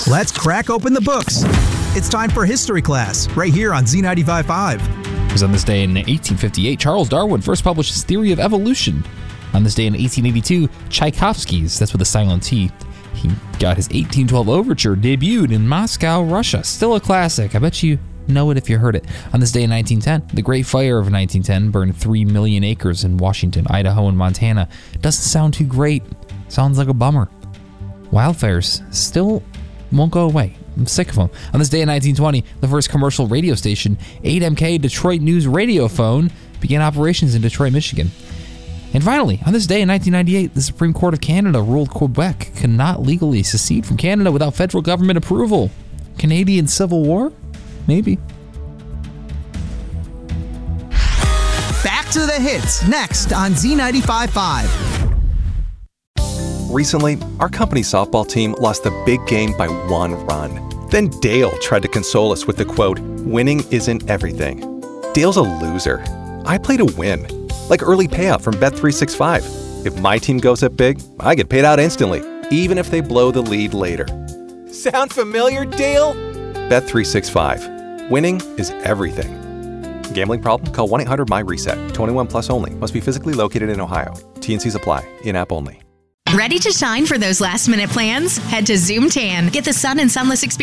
Let's crack open the books. It's time for history class, right here on Z95.5. It was on this day in 1858, Charles Darwin first published his theory of evolution. On this day in 1882, Tchaikovsky's, that's with a silent T, he got his 1812 Overture debuted in Moscow, Russia. Still a classic. I bet you know it if you heard it. On this day in 1910, the Great Fire of 1910 burned 3 million acres in Washington, Idaho, and Montana. Doesn't sound too great. Sounds like a bummer. Wildfires still won't go away. I'm sick of them. On this day in 1920, the first commercial radio station, 8MK Detroit News Radiophone, began operations in Detroit, Michigan. And finally, on this day in 1998, the Supreme Court of Canada ruled Quebec cannot legally secede from Canada without federal government approval. Canadian Civil War? Maybe. Back to the hits, next on Z95.5. Recently, our company's softball team lost the big game by 1 run. Then Dale tried to console us with the quote, "Winning isn't everything." Dale's a loser. I play to win. Like early payout from Bet365. If my team goes up big, I get paid out instantly, even if they blow the lead later. Sound familiar, Dale? Bet365. Winning is everything. Gambling problem? Call 1-800-MY-RESET. 21 plus only. Must be physically located in Ohio. T&Cs apply. In-app only. Ready to shine for those last-minute plans? Head to Zoom Tan. Get the sun and sunless experience